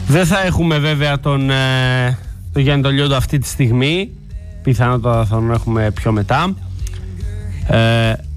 Δεν θα έχουμε βέβαια τον Γιάννη τον Λιόντο αυτή τη στιγμή. Πιθανότατα θα τον έχουμε πιο μετά.